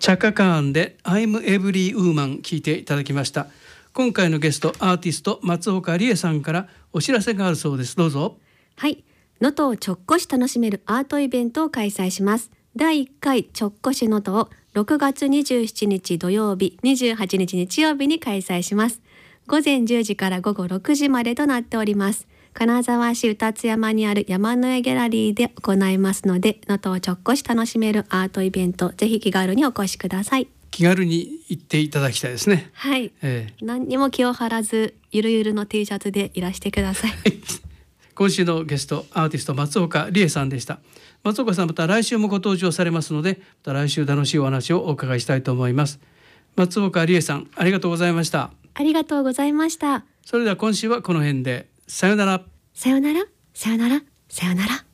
チャカカーンで I'm Every Woman 聞いていただきました。今回のゲストアーティスト松岡理恵さんからお知らせがあるそうです。どうぞ。 はい、能登をちょっこし楽しめるアートイベントを開催します。第1回ちょっこし能登を6月27日土曜日、28日日曜日に開催します。午前10時から午後6時までとなっております。金沢市宇達山にある山の上ギャラリーで行いますので、能登をちょっこし楽しめるアートイベント、ぜひ気軽にお越しください。 気軽に行っていただきたいですね。 はい、何にも気を張らずゆるゆるの T シャツでいらしてください。 今週のゲストアーティスト松岡理恵さんでした。松岡さん、また来週もご登場されますので、また来週楽しいお話をお伺いしたいと思います。松岡理恵さん、ありがとうございました。 ありがとうございました。 それでは今週はこの辺で、さよなら。 さよなら、さよなら、さよなら。